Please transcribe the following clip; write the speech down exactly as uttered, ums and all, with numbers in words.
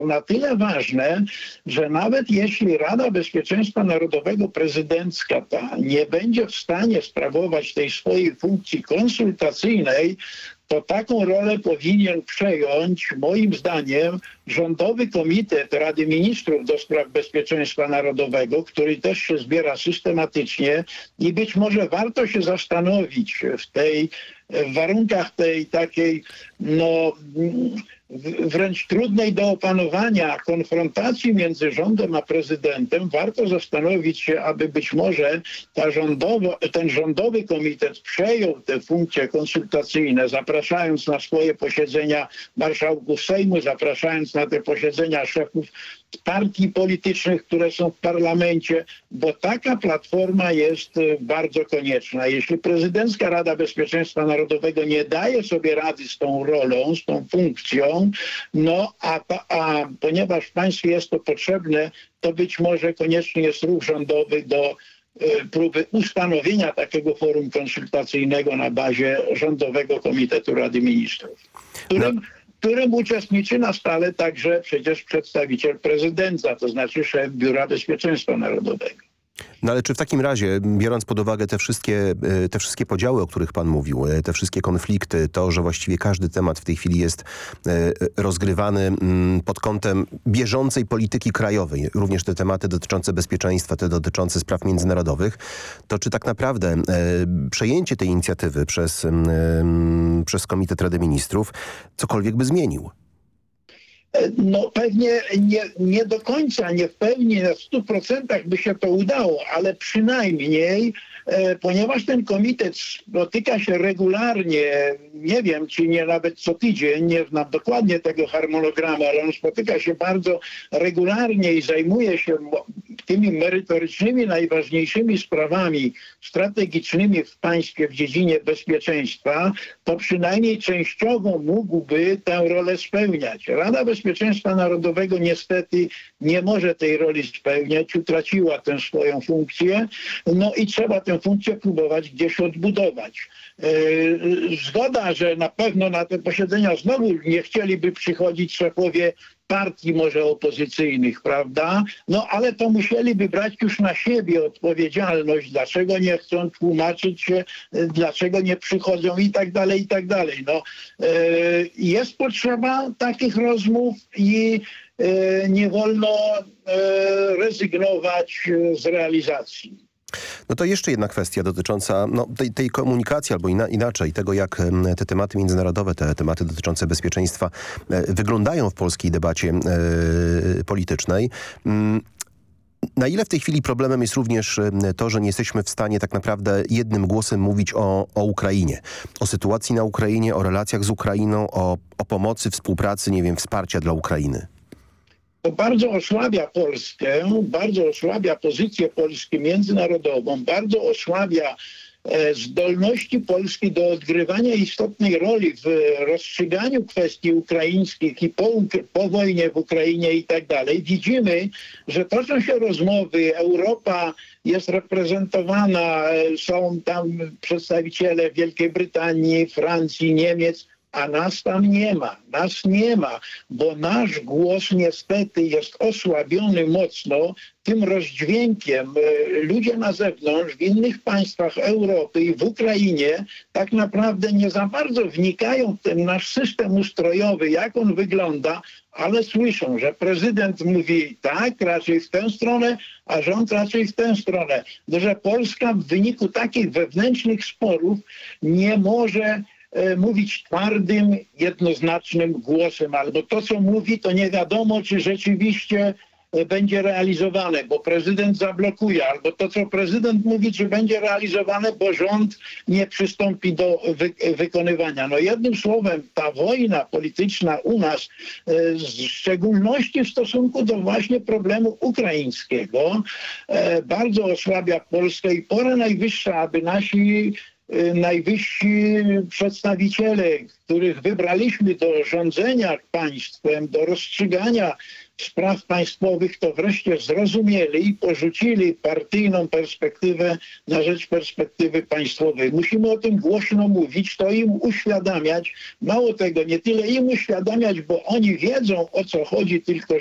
na tyle ważne, że nawet jeśli Rada Bezpieczeństwa Narodowego prezydencka ta nie będzie w stanie sprawować tej swojej funkcji konsultacyjnej, to taką rolę powinien przejąć, moim zdaniem, Rządowy Komitet Rady Ministrów do spraw Bezpieczeństwa Narodowego, który też się zbiera systematycznie i być może warto się zastanowić w tej w warunkach tej takiej, no wręcz trudnej do opanowania konfrontacji między rządem a prezydentem, warto zastanowić się, aby być może ta rządowo, ten rządowy komitet przejął te funkcje konsultacyjne, zapraszając na swoje posiedzenia marszałków Sejmu, zapraszając na te posiedzenia szefów partii politycznych, które są w parlamencie, bo taka platforma jest bardzo konieczna. Jeśli prezydencka Rada Bezpieczeństwa Narodowego nie daje sobie rady z tą rolą, z tą funkcją, no a, ta, a ponieważ w państwie jest to potrzebne, to być może konieczny jest ruch rządowy do y, próby ustanowienia takiego forum konsultacyjnego na bazie Rządowego Komitetu Rady Ministrów, którym no. w którym uczestniczy na stale także przecież przedstawiciel prezydenta, to znaczy szef Biura Bezpieczeństwa Narodowego. No ale czy w takim razie, biorąc pod uwagę te wszystkie, te wszystkie podziały, o których pan mówił, te wszystkie konflikty, to, że właściwie każdy temat w tej chwili jest rozgrywany pod kątem bieżącej polityki krajowej, również te tematy dotyczące bezpieczeństwa, te dotyczące spraw międzynarodowych, to czy tak naprawdę przejęcie tej inicjatywy przez, przez Komitet Rady Ministrów cokolwiek by zmienił? No pewnie nie, nie do końca, nie w pełni, na stu procentach by się to udało, ale przynajmniej, e, ponieważ ten komitet spotyka się regularnie, nie wiem, czy nie nawet co tydzień, nie znam dokładnie tego harmonogramu, ale on spotyka się bardzo regularnie i zajmuje się tymi merytorycznymi, najważniejszymi sprawami strategicznymi w państwie w dziedzinie bezpieczeństwa, to przynajmniej częściowo mógłby tę rolę spełniać. Rada Bezpieczeństwa Narodowego niestety nie może tej roli spełniać, utraciła tę swoją funkcję, no i trzeba tę funkcję próbować gdzieś odbudować. Yy, zgoda, że na pewno na te posiedzenia znowu nie chcieliby przychodzić szefowie partii może opozycyjnych, prawda? No ale to musieliby brać już na siebie odpowiedzialność, dlaczego nie chcą tłumaczyć się, dlaczego nie przychodzą i tak dalej, i tak dalej. No, yy, jest potrzeba takich rozmów i yy, nie wolno yy, rezygnować z realizacji. No to jeszcze jedna kwestia dotycząca no, tej, tej komunikacji, albo ina, inaczej, tego jak te tematy międzynarodowe, te tematy dotyczące bezpieczeństwa e, wyglądają w polskiej debacie e, politycznej. Mm. Na ile w tej chwili problemem jest również to, że nie jesteśmy w stanie tak naprawdę jednym głosem mówić o, o Ukrainie, o sytuacji na Ukrainie, o relacjach z Ukrainą, o, o pomocy, współpracy, nie wiem, wsparcia dla Ukrainy? To bardzo osłabia Polskę, bardzo osłabia pozycję Polski międzynarodową, bardzo osłabia e, zdolności Polski do odgrywania istotnej roli w rozstrzyganiu kwestii ukraińskich i po, po wojnie w Ukrainie i tak dalej. Widzimy, że toczą się rozmowy, Europa jest reprezentowana, są tam przedstawiciele Wielkiej Brytanii, Francji, Niemiec, a nas tam nie ma. Nas nie ma, bo nasz głos niestety jest osłabiony mocno tym rozdźwiękiem. Ludzie na zewnątrz, w innych państwach Europy i w Ukrainie tak naprawdę nie za bardzo wnikają w ten nasz system ustrojowy, jak on wygląda, ale słyszą, że prezydent mówi tak, raczej w tę stronę, a rząd raczej w tę stronę. Że Polska w wyniku takich wewnętrznych sporów nie może mówić twardym, jednoznacznym głosem, albo to, co mówi, to nie wiadomo, czy rzeczywiście będzie realizowane, bo prezydent zablokuje, albo to, co prezydent mówi, czy będzie realizowane, bo rząd nie przystąpi do wy- wykonywania. No jednym słowem, ta wojna polityczna u nas, w szczególności w stosunku do właśnie problemu ukraińskiego, bardzo osłabia Polskę i pora najwyższa, aby nasi najwyżsi przedstawiciele, których wybraliśmy do rządzenia państwem, do rozstrzygania spraw państwowych, to wreszcie zrozumieli i porzucili partyjną perspektywę na rzecz perspektywy państwowej. Musimy o tym głośno mówić, to im uświadamiać. Mało tego, nie tyle im uświadamiać, bo oni wiedzą, o co chodzi, tylko